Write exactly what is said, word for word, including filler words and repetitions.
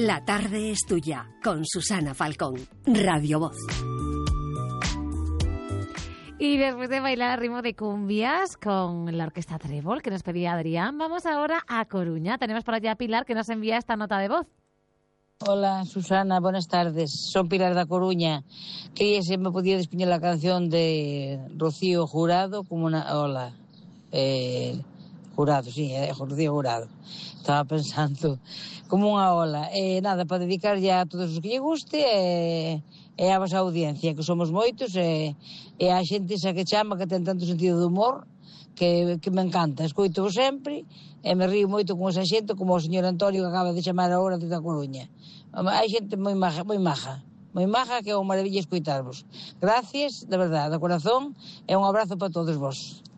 La tarde es tuya, con Susana Falcón, Radio Voz. Y después de bailar a ritmo de cumbias con la orquesta Trébol, que nos pedía Adrián, vamos ahora a Coruña. Tenemos por allá a Pilar, que nos envía esta nota de voz. Hola, Susana, buenas tardes. Son Pilar da Coruña. Quería se me podía despiñar la canción de Rocío Jurado, como una... Hola, eh, Jurado, sí, eh, Rocío Jurado. Estaba pensando como unha ola. Eh, nada, para dedicar ya a todos os que lle guste e, e a vosa audiencia, que somos moitos, e, e a xente esa que chama, que ten tanto sentido de humor, que, que me encanta. Escoito sempre e me río moito con esa xente, como o señor Antonio que acaba de chamar agora de da Coruña. Hai xente moi maja, moi maja, moi maja, que é unha maravilla escoitarvos. Gracias, de verdade, de corazón, e un abrazo para todos vos.